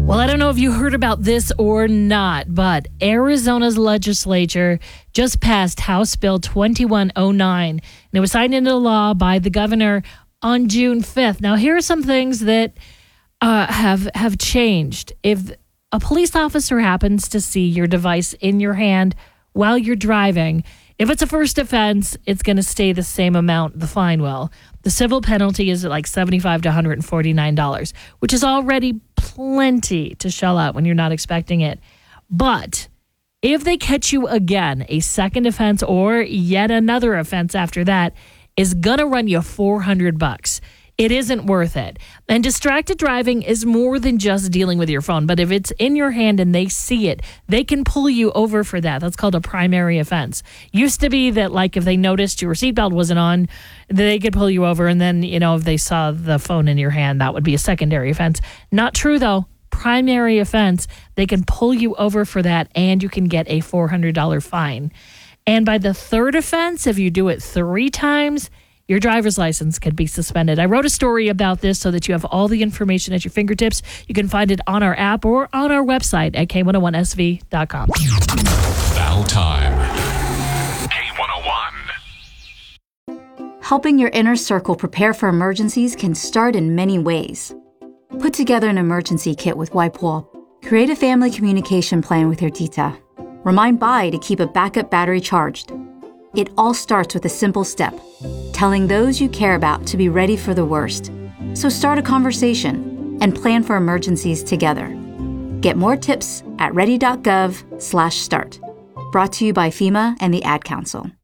Well, I don't know if you heard about this or not, but Arizona's legislature just passed House Bill 2109, and it was signed into law by the governor on June 5th. Now, here are some things that have changed. If a police officer happens to see your device in your hand while you're driving, if it's a first offense, it's going to stay the same amount, the fine will. The civil penalty is like $75 to $149, which is already plenty to shell out when you're not expecting it. But if they catch you again, a second offense or yet another offense after that is going to run you $400. It isn't worth it. And distracted driving is more than just dealing with your phone. But if it's in your hand and they see it, they can pull you over for that. That's called a primary offense. Used to be that, like, if they noticed your seatbelt wasn't on, they could pull you over. And then, if they saw the phone in your hand, that would be a secondary offense. Not true, though. Primary offense, they can pull you over for that, and you can get a $400 fine. And by the third offense, if you do it 3 times, your driver's license could be suspended. I wrote a story about this so that you have all the information at your fingertips. You can find it on our app or on our website at K101SV.com. Battle time. K101. Helping your inner circle prepare for emergencies can start in many ways. Put together an emergency kit with Wipewool. Create a family communication plan with your tita. Remind Bai to keep a backup battery charged. It all starts with a simple step, telling those you care about to be ready for the worst. So start a conversation and plan for emergencies together. Get more tips at ready.gov/start. Brought to you by FEMA and the Ad Council.